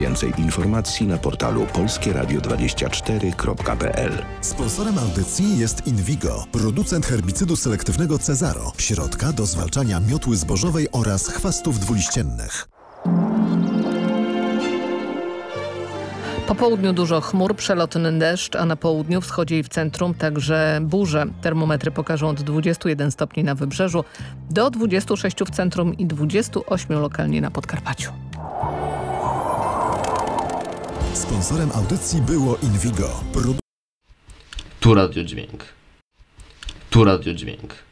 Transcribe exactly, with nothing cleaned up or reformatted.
Więcej informacji na portalu polskie radio dwadzieścia cztery kropka p l. Sponsorem audycji jest Invigo, producent herbicydu selektywnego Cezaro, środka do zwalczania miotły zbożowej oraz chwastów dwuliściennych. Po południu dużo chmur, przelotny deszcz, a na południu, wschodzie i w centrum także burze. Termometry pokażą od dwudziestu jeden stopni na wybrzeżu do dwudziestu sześciu w centrum i dwudziestu ośmiu lokalnie na Podkarpaciu. Sponsorem audycji było Invigo. Produ- Tu Radio Dźwięk. Tu Radio Dźwięk.